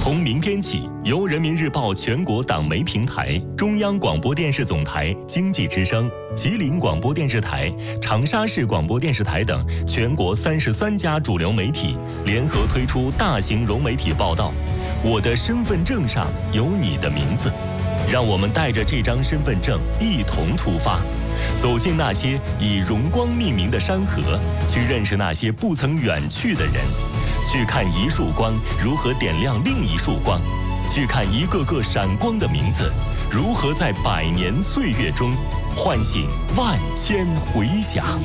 从明天起，由人民日报全国党媒平台、中央广播电视总台经济之声、吉林广播电视台、长沙市广播电视台等全国33家主流媒体联合推出大型融媒体报道。我的身份证上有你的名字，让我们带着这张身份证一同出发，走进那些以荣光命名的山河，去认识那些不曾远去的人，去看一束光如何点亮另一束光，去看一个个闪光的名字如何在100年岁月中唤醒万千回响。